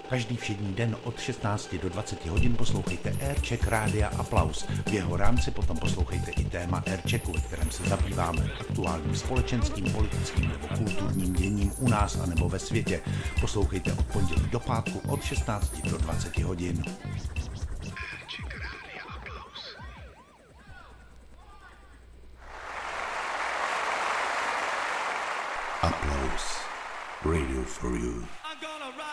Každý všední den od 16 do 20 hodin poslouchejte Aircheck Rádia Aplaus. V jeho rámci potom poslouchejte i téma Airchecku, ve kterém se zabýváme aktuálním společenským, politickým nebo kulturním děním u nás a nebo ve světě. Poslouchejte od pondělí do pátku od 16 do 20 hodin. Applause. Radio for you.